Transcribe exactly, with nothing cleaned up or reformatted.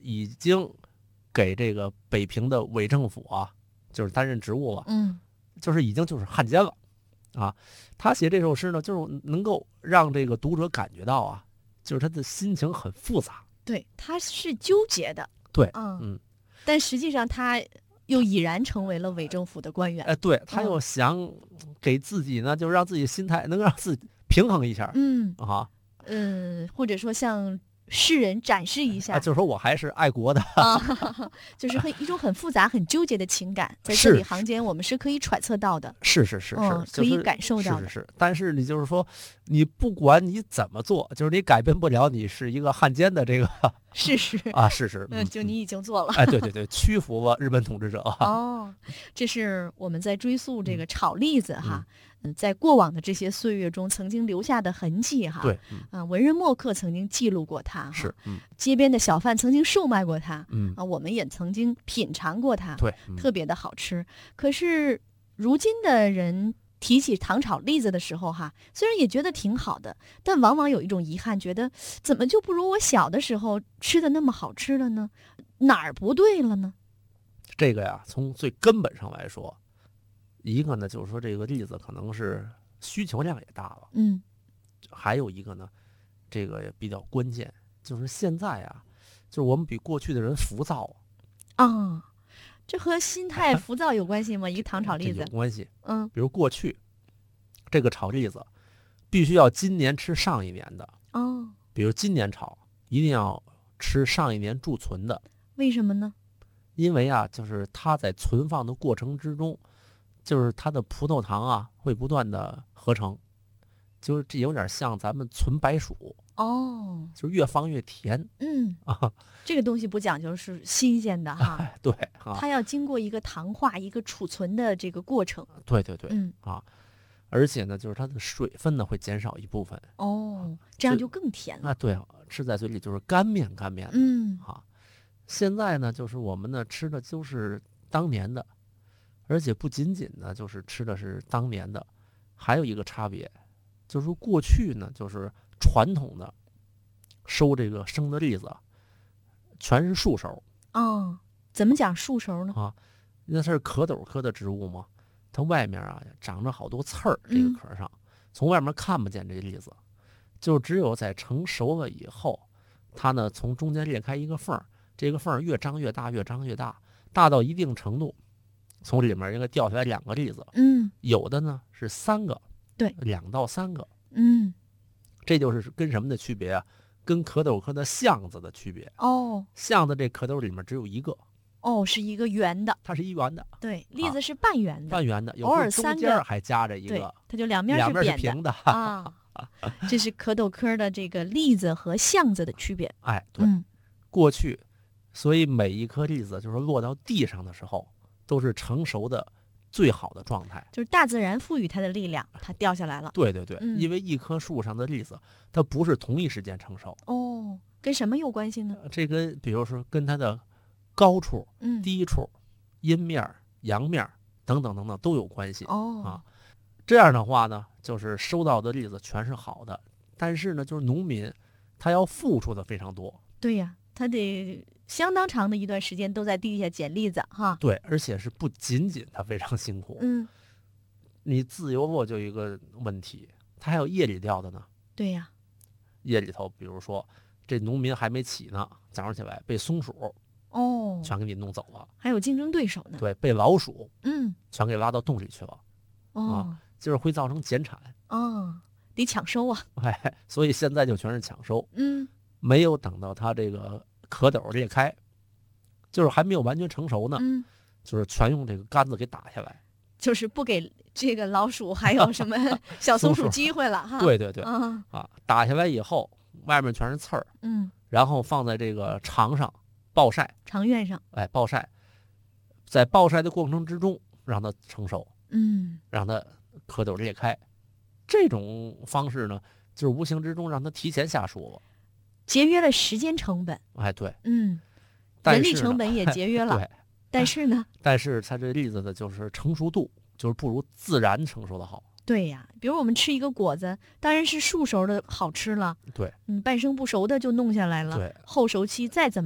已经给这个北平的伪政府啊，就是担任职务了， 嗯， 就是已经就是汉奸了啊。他写这首诗呢，就是能够让这个读者感觉到啊，就是他的心情很复杂。 对，他是纠结的， 对， 嗯， 嗯， 但实际上他又已然成为了伪政府的官员。 哎，对，他又想给自己呢，就是让自己心态能让自己平衡一下， 嗯啊， 嗯，或者说向世人展示一下， 啊，就是说我还是爱国的啊，就是很一种很复杂、很纠结的情感，在字里行间我们是可以揣测到的， 是是是是， 嗯，可以感受到的。是是是，但是你就是说，你不管你怎么做，就是你改变不了你是一个汉奸的这个事实啊，事实， 嗯，就你已经做了， 哎，对对对，屈服了日本统治者。 哦，这是我们在追溯这个炒栗子哈。嗯，在过往的这些岁月中，曾经留下的痕迹哈。 对， 啊，文人墨客曾经记录过它， 是，嗯， 街边的小贩曾经售卖过它， 嗯， 啊，我们也曾经品尝过它， 对， 特别的好吃。可是如今的人提起糖炒栗子的时候哈，虽然也觉得挺好的，但往往有一种遗憾，觉得怎么就不如我小的时候吃的那么好吃了呢？哪儿不对了呢？ 这个呀，从最根本上来说。一个呢，就是说这个栗子可能是需求量也大了， 嗯， 还有一个呢，这个也比较关键，就是现在啊，就是我们比过去的人浮躁啊、哦，这和心态浮躁有关系吗？一个糖炒栗子有关系， 嗯， 比如过去这个炒栗子必须要今年吃上一年的哦， 比如今年炒一定要吃上一年贮存的， 为什么呢？ 因为啊，就是它在存放的过程之中。就是它的葡萄糖啊，会不断的合成，就是这有点像咱们存白薯哦， 就是越放越甜。 嗯啊， 这个东西不讲究是新鲜的哈， 哎、对、啊， 它要经过一个糖化、一个储存的这个过程。 对对对， 嗯啊，而且呢，就是它的水分呢会减少一部分。 哦，这样就更甜了。 啊，对，吃在嘴里就是干面干面的。 嗯啊，现在呢，就是我们呢吃的就是当年的。而且不仅仅呢，就是吃的是当年的，还有一个差别，就是过去呢，就是传统的收这个生的栗子，全是树熟。 哦，怎么讲树熟呢？ 啊，那它是壳斗科的植物嘛，它外面啊长着好多刺儿，这个壳上、嗯、从外面看不见这栗子，就只有在成熟了以后，它呢从中间裂开一个缝，这个缝越张越大，越张越大，大到一定程度。从里面应该掉下来两个栗子， 嗯， 有的呢是三个， 对， 两到三个， 嗯， 这就是跟什么的区别啊？跟壳斗科的橡子的区别。 哦， 橡子这壳斗里面只有一个， 哦，是一个圆的， 它是一圆的， 对，栗子是半圆的， 啊、半圆的， 偶尔三个，中间还夹着一个， 它就两面两面是是平的啊。这是壳斗科的这个栗子和橡子的区别。 哎，对， 嗯、 过去，所以每一颗栗子就是落到地上的时候。都是成熟的最好的状态， 就是大自然赋予它的力量，它掉下来了。 对对对、 嗯， 因为一棵树上的栗子，它不是同一时间成熟。 哦，跟什么有关系呢？ 这跟比如说跟它的高处、 嗯、 低处、阴面、阳面等等等等都有关系。 哦啊，这样的话呢，就是收到的栗子全是好的，但是呢，就是农民他要付出的非常多。 对呀，他得。相当长的一段时间都在地下捡栗子哈， 对，而且是不仅仅他非常辛苦， 嗯， 你自由落就有一个问题，他还有夜里钓的呢。 对呀， 夜里头，比如说这农民还没起呢，早上起来被松鼠哦全给你弄走了， 还有竞争对手呢。 对，被老鼠嗯全给拉到洞里去了， 哦， 啊，就是会造成减产哦，得抢收啊， 哎，所以现在就全是抢收， 嗯， 没有等到它这个。壳斗裂开，就是还没有完全成熟呢， 嗯， 就是全用这个杆子给打下来， 就是不给这个老鼠还有什么小松鼠机会了哈。 对对对， 啊， 啊，打下来以后，外面全是刺儿， 嗯， 然后放在这个场上暴晒， 长院上， 哎，暴晒，在暴晒的过程之中让它成熟， 嗯， 让它壳斗裂开，这种方式呢，就是无形之中让它提前下熟了。 节约了时间成本， 哎，对， 嗯，人力成本也节约了， 对， 但是呢， 但是它这栗子的就是成熟度，就是不如自然成熟的好。 对呀，比如我们吃一个果子，当然是熟熟的好吃了， 对， 嗯，半生不熟的就弄下来了， 对， 后熟期再怎么。